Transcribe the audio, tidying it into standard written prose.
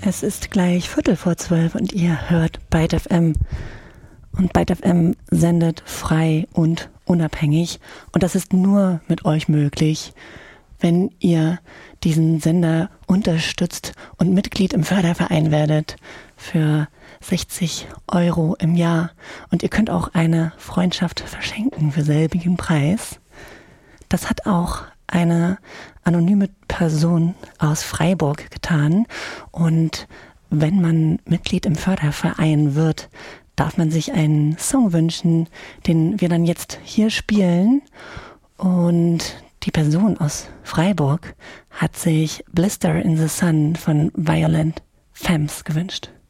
Es ist gleich 11:15 und ihr hört Byte FM. Und Byte FM sendet frei und unabhängig. Und das ist nur mit euch möglich, wenn ihr diesen Sender unterstützt und Mitglied im Förderverein werdet für 60 € im Jahr. Und ihr könnt auch eine Freundschaft verschenken für selbigen Preis. Das hat auch eine anonyme Person aus Freiburg getan. Und wenn man Mitglied im Förderverein wird, darf man sich einen Song wünschen, den wir dann jetzt hier spielen. Und die Person aus Freiburg hat sich Blister in the Sun von Violent Femmes gewünscht.